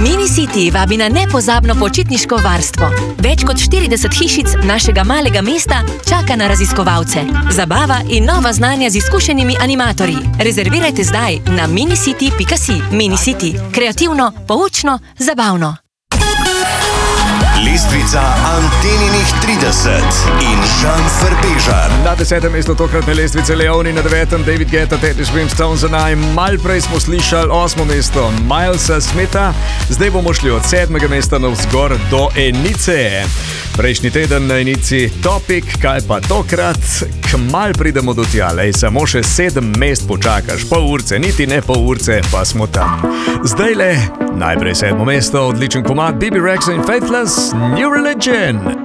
Mini City vabi na nepozabno počitniško varstvo. Več kot 40 hišic našega malega mesta čaka na raziskovalce. Zabava in nova znanja z izkušenimi animatorji. Rezervirajte zdaj na minicity.si. Mini City. Kreativno, poučno, zabavno. Lestvica Anteninih 30 in Žan Frbežar. Na 10. mestu tokratne lestvice Leoni, na 9. David Guetta, Teddy Swimstone za naj. Mal prej smo slišali 8. mesto Milesa Smitha, zdaj bomo šli od 7. mesta navzgor do enice. Prejšnji teden na enici Topic, kaj pa tokrat? Kmal pridemo do tja, lej, samo še 7 mest počakaš, pol urce, niti ne pol urce, pa smo tam. Zdaj le, najprej 7. mesto, odličen komad, Bibi Rexa in Faithless, New Religion.